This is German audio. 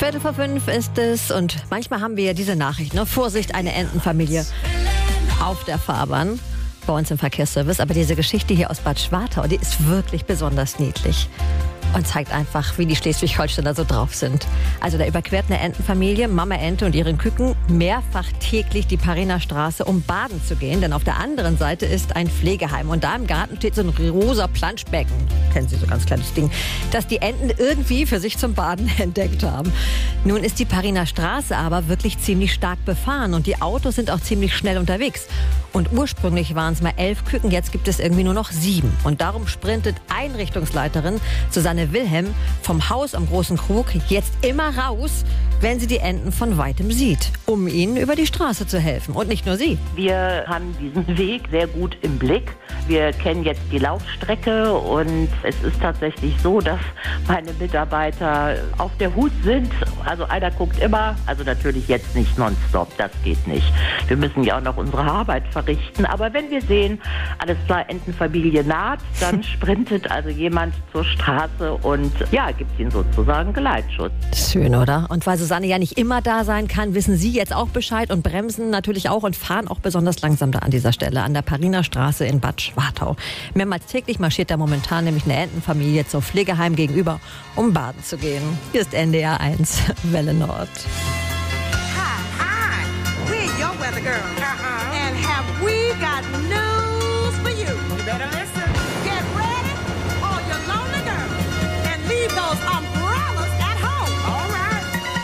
4:45 ist es und manchmal haben wir ja diese Nachricht, ne? Vorsicht, eine Entenfamilie auf der Fahrbahn bei uns im Verkehrsservice. Aber diese Geschichte hier aus Bad Schwartau, die ist wirklich besonders niedlich und zeigt einfach, wie die Schleswig-Holsteiner so drauf sind. Also da überquert eine Entenfamilie, Mama Ente und ihren Küken, mehrfach täglich die Pariner Straße, um baden zu gehen. Denn auf der anderen Seite ist ein Pflegeheim und da im Garten steht so ein rosa Planschbecken. Kennen Sie, so ein ganz kleines Ding, das die Enten irgendwie für sich zum Baden entdeckt haben. Nun ist die Pariner Straße aber wirklich ziemlich stark befahren und die Autos sind auch ziemlich schnell unterwegs. Und ursprünglich waren es mal 11 Küken, jetzt gibt es irgendwie nur noch 7. Und darum sprintet Einrichtungsleiterin Susanne Wilhelm vom Haus am Großen Krug jetzt immer raus, wenn sie die Enten von Weitem sieht, um ihnen über die Straße zu helfen. Und nicht nur sie. Wir haben diesen Weg sehr gut im Blick. Wir kennen jetzt die Laufstrecke und es ist tatsächlich so, dass meine Mitarbeiter auf der Hut sind. Also einer guckt immer, also natürlich jetzt nicht nonstop, das geht nicht. Wir müssen ja auch noch unsere Arbeit verrichten. Aber wenn wir sehen, alles klar, Entenfamilie naht, dann sprintet also jemand zur Straße und ja, gibt ihnen sozusagen Geleitschutz. Schön, oder? Und weil Susanne ja nicht immer da sein kann, wissen Sie jetzt auch Bescheid und bremsen natürlich auch und fahren auch besonders langsam da an dieser Stelle, an der Pariner Straße in Bad Schwartau. Mehrmals täglich marschiert da momentan nämlich eine Entenfamilie zum Pflegeheim gegenüber, um baden zu gehen. Hier ist NDR 1, Welle Nord. Hi, we're your weather girl. And have we got news?